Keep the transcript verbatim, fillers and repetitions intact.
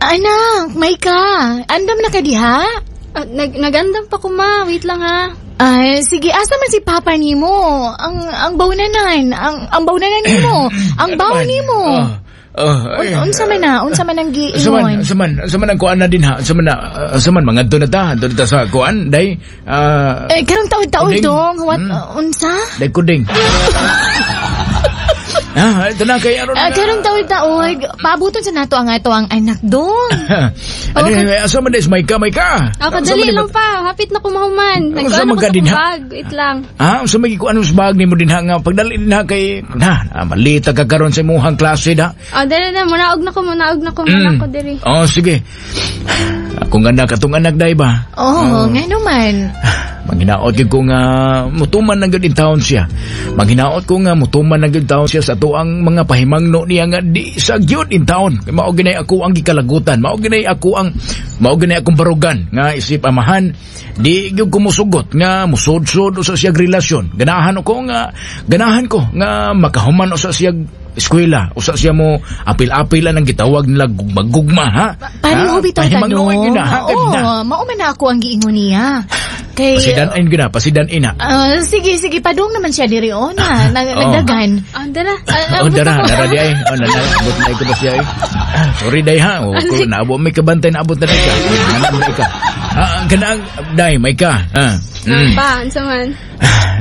Anak, may ka. Andam na ka diha? Ah, nag nagandam pa ko, ma. Wait lang, ha. Ay, sige, asa man si Papa nimo? Ang ang bawnanan, ang ang bawnanan nimo, ang baw nimo. Uh, Un, unsa man na, unsa man ang Saman, giingon? saman, saman ang kuan na din ha. Saman na, uh, saman mga doon na ta, doon na ta sa kuan, day, ah, Eh, karong taod-taod Kuding. dong. What, Hmm. uh, unsa? day kuding. Ah, ito na kay Aron. Ah, karong taod-taod, pabuton sa nato ang ato ang anak dong. Ano, asa man des, may ka, may ka. Ako, Asa dali man lang di- pa. Hapit na kumahuman. Ano, Nagkuhan saan ako man ka sa din, ha? kubag. Wait lang. Ah, sa may kuan sa bag ni mo din ha nga pagdali din ha kay na, ah, malita ka karon sa imuhang klase da. Oh, dali na. Munaog na ko, munaog na ko. Muna ko, dali. Oh, sige. Ako nga na katong anak day ba? Oo, nga naman. Manghinaot gyud ko nga mutuman na gyud in taon siya. Manghinaot ko nga mutuman na gyud taon siya sa tuang mga pahimangno niya nga di sa gyud in taon. Kay mao ginay ako ang gikalagutan, mao ginay ako ang mao ginay akong barugan nga isip amahan di gyud ko musugot nga musod-sod sa siyag relasyon. Ganahan ko nga ganahan ko nga makahuman sa siyag eskwela usa siya mo apil-apil ang gitawag nila gugma-gugma ha. Pareho Ha? bitaw Pahimangno tanong. ay yun na, ha? Kay na. Oo, mao man na ako ang giingon niya. Kay Pasidan-in gina, pasidan-in ha. Ah, sige, sige, padung naman siya diri o na, nag- Oh. nagdagan. Ah, dala. Oh, dara, dara di ay. Oh, nana, abot na ko ba siya ay. Ah, sorry day ha. Oh, ko na abot may kabantay na abot na day ka. Nana, may ka. Ah, kanang day, may ka. Ah. Mm. Pa, ansa man.